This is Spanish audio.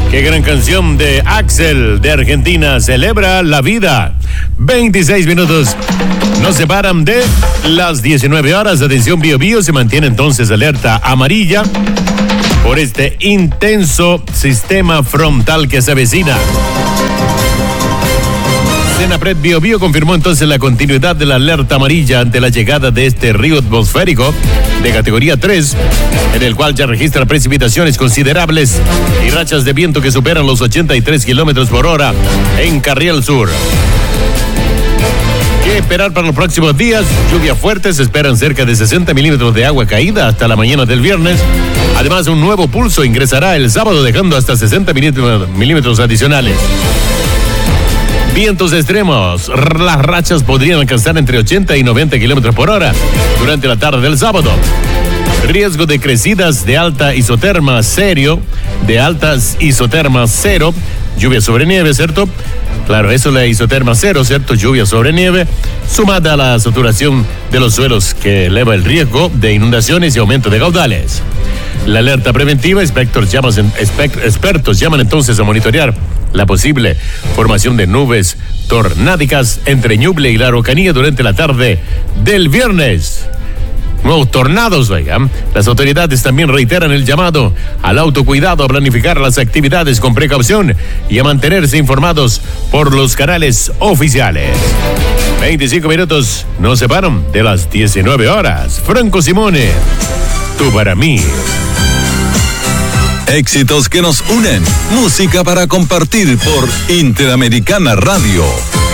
Qué gran canción de Axel de Argentina, Celebra la Vida. 26 minutos nos separan de las 19 horas. Atención, Bío Bío, se mantiene entonces alerta amarilla por este intenso sistema frontal que se avecina. Senapred Bío Bío confirmó entonces la continuidad de la alerta amarilla ante la llegada de este río atmosférico de categoría 3, en el cual ya registra precipitaciones considerables y rachas de viento que superan los 83 kilómetros por hora en Carriel Sur. ¿Qué esperar para los próximos días? Lluvias fuertes, se esperan cerca de 60 milímetros de agua caída hasta la mañana del viernes. Además, un nuevo pulso ingresará el sábado, dejando hasta 60 milímetros adicionales. Vientos extremos, las rachas podrían alcanzar entre 80 y 90 kilómetros por hora durante la tarde del sábado. Riesgo de crecidas de alta isoterma cero, lluvia sobre nieve, ¿cierto? Claro, eso es la isoterma cero, ¿cierto? Lluvia sobre nieve, sumada a la saturación de los suelos que eleva el riesgo de inundaciones y aumento de caudales. La alerta preventiva, expertos llaman entonces a monitorear la posible formación de nubes tornádicas entre Ñuble y la Araucanía durante la tarde del viernes. Nuevos tornados, oigan. Las autoridades también reiteran el llamado al autocuidado, a planificar las actividades con precaución y a mantenerse informados por los canales oficiales. 25 minutos nos separan de las 19 horas. Franco Simone, tú para mí. Éxitos que nos unen. Música para compartir por Interamericana Radio.